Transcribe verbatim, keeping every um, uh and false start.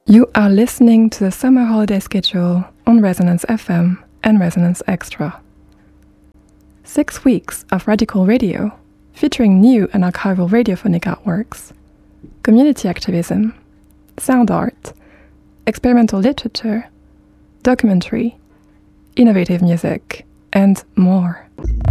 You are listening to the summer holiday schedule on Resonance F M and Resonance Extra. Six weeks of radical radio, featuring new and archival radiophonic artworks, community activism, sound art, experimental literature, documentary, innovative music, and more.